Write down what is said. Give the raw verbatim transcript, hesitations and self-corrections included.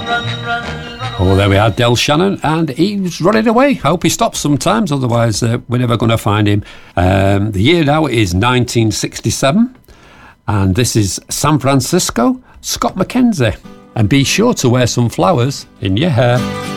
Oh, there we are, Del Shannon, and he was running away. I hope he stops sometimes, otherwise uh, we're never going to find him. Um, the year now is nineteen sixty-seven, and this is San Francisco, Scott McKenzie. And be sure to wear some flowers in your hair.